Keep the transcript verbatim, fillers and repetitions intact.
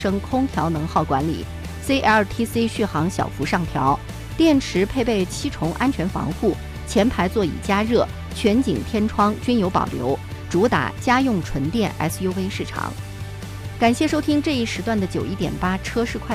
升空调能耗管理 ，C L T C 续航小幅上调，电池配备七重安全防护，前排座椅加热，全景天窗均有保留，主打家用纯电 S U V 市场。感谢收听这一时段的九一点八车市快。